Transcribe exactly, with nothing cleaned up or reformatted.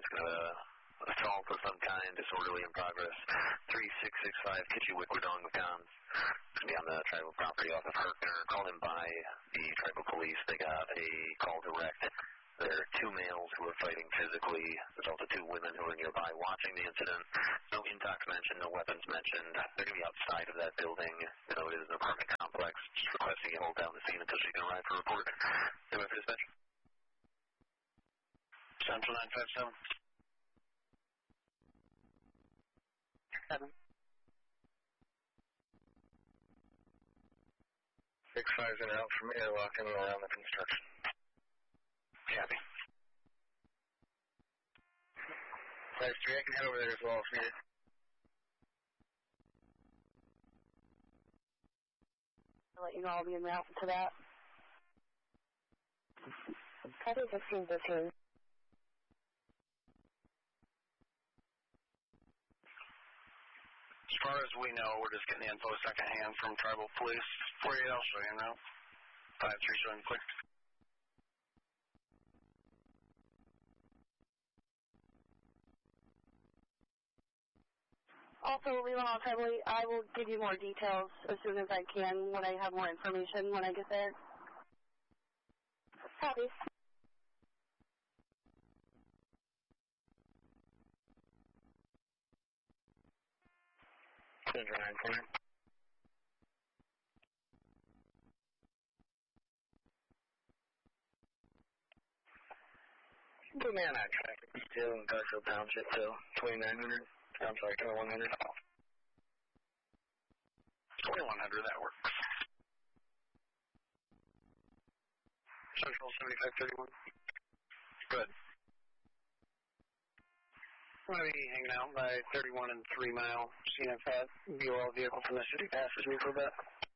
uh, assault of some kind, disorderly in progress. three six six five Kitchi-Wiquidong of Gons. It's going to be on the tribal property off of Herkner. Called in by the tribal police. They got a call direct. There are two males who are fighting physically. There's also two women who are nearby watching the incident. No intox mentioned, no weapons mentioned. They're going to be outside of that building. You know, it is an apartment complex. Just requesting you hold down the scene until she can arrive for report. Stay by for dispatch. Central nine five seven. Seven. Six fives in out from airlocking around the construction. Copy. Five three, I can head over there as well if needed. I'll let you know I'll be en route to that. Copy fifteen fifteen. As far as we know, we're just getting the info secondhand from tribal police. forty-eight, I'll show you now. five three showing clear. Also, Leland, I'll probably, I will give you more details as soon as I can when I have more information when I get there. Copy. Central nine four. Good man, I traffic still in Garfield Township till twenty-nine hundred. I'm sorry, twenty-one hundred. twenty-one hundred, that works. Central seventy-five thirty-one. Good. I'm going to be hanging out by thirty-one and three mile. Seeing if that B O L vehicle from the city passes me for a bit.